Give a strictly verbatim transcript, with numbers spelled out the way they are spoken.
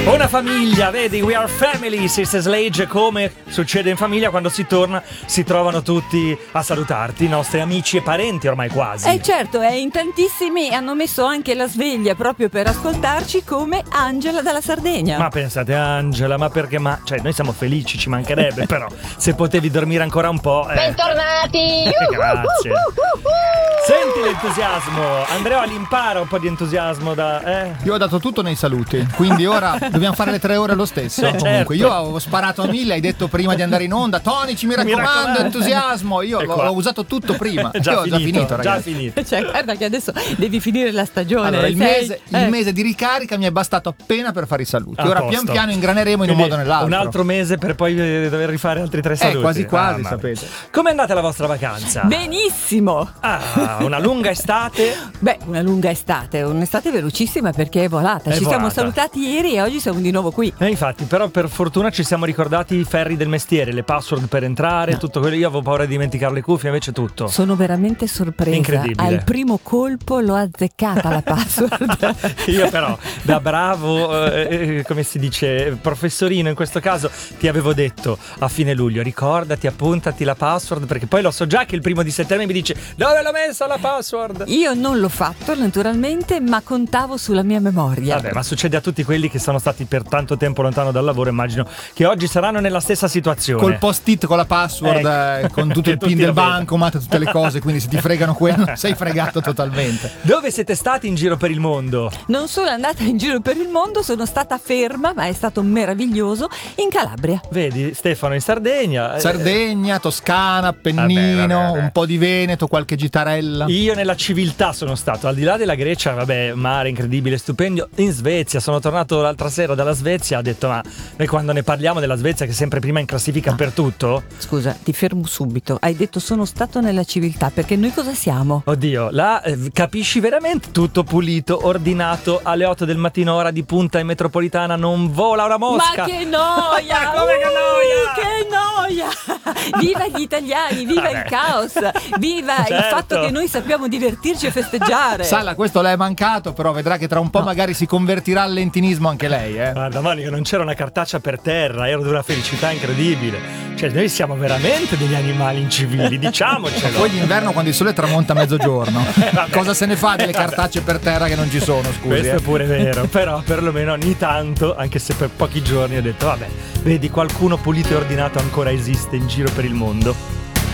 Una famiglia, vedi, we are family, Sister Sledge, come succede in famiglia quando si torna, si trovano tutti a salutarti, i nostri amici e parenti ormai quasi. Eh certo, e in tantissimi hanno messo anche la sveglia proprio per ascoltarci, come Angela dalla Sardegna. Ma pensate, Angela, ma perché? Ma cioè, noi siamo felici, ci mancherebbe, però se potevi dormire ancora un po'. Eh. Bentornati! Grazie. Senti l'entusiasmo, Andrea all'impara un po' di entusiasmo da. Eh. Io ho dato tutto nei saluti, quindi ora dobbiamo fare le tre ore lo stesso. Eh, Comunque, certo. io avevo sparato a mille, hai detto prima di andare in onda, Tonici, mi raccomando, raccomando. entusiasmo. Io l'ho, l'ho usato tutto prima. Già io ho finito, già finito, già ragazzi. finito. Cioè, guarda che adesso devi finire la stagione. Allora, il, sei- mese, eh. il mese di ricarica mi è bastato appena per fare i saluti. A Ora posto. pian piano ingraneremo in un Quindi modo o nell'altro. Un altro mese per poi eh, dover rifare altri tre saluti. Eh, quasi quasi, Ah, ma- sapete. Com'è andata la vostra vacanza? Benissimo. Ah, una lunga estate. Beh, una lunga estate, un'estate velocissima perché è volata. È Ci siamo volata. salutati ieri e oggi siamo di nuovo qui. Eh, infatti, però per fortuna ci siamo ricordati i ferri del mestiere, le password per entrare, tutto quello. Io avevo paura di dimenticare le cuffie, invece tutto. Sono veramente sorpresa. Incredibile. Al primo colpo l'ho azzeccata la password. Io però, da bravo, eh, eh, come si dice, professorino in questo caso, ti avevo detto a fine luglio, ricordati, appuntati la password, perché poi lo so già che il primo di settembre mi dice dove l'ho messa la password? Io non l'ho fatto naturalmente, ma contavo sulla mia memoria. Vabbè, ma succede a tutti quelli che sono stati per tanto tempo lontano dal lavoro, immagino che oggi saranno nella stessa situazione. Col post-it, con la password, Ecco. eh, con tutto Che il tutti pin del lo vedono. bancomat, tutte le cose, quindi se ti fregano quello sei fregato totalmente. Dove siete stati in giro per il mondo? Non sono andata in giro per il mondo, sono stata ferma, ma è stato meraviglioso, in Calabria. Vedi, Stefano in Sardegna. eh, Sardegna, Toscana, Appennino, Vabbè, vabbè, vabbè. un po' di Veneto, qualche gitarella. Io nella civiltà sono stato, al di là della Grecia, vabbè, mare incredibile, stupendo. In Svezia, sono tornato l'altra sera dalla Svezia, ho detto ma noi quando ne parliamo della Svezia che è sempre prima in classifica per tutto, Scusa, ti fermo subito. Hai detto sono stato nella civiltà, perché noi cosa siamo? oddio, là eh, capisci veramente tutto pulito, ordinato, alle otto del mattino ora di punta in metropolitana non vola una mosca. Ma che noia! Come che noia? Uh, che noia! Viva gli italiani, viva Vabbè. il caos, viva il Certo. fatto che noi sappiamo divertirci e festeggiare. Sala, questo le è mancato, però vedrà che tra un po' magari si convertirà al lentinismo anche lei, eh. Guarda Monica, non c'era una cartaccia per terra, ero di una felicità incredibile. Cioè noi siamo veramente degli animali incivili, diciamocelo. Poi d'inverno quando il sole tramonta a mezzogiorno. vabbè. Cosa se ne fa delle Eh, vabbè. cartacce per terra che non ci sono, scusi? Questo eh. è pure vero, però perlomeno ogni tanto, anche se per pochi giorni, ho detto vabbè, vedi, qualcuno pulito e ordinato ancora esiste in giro per il mondo.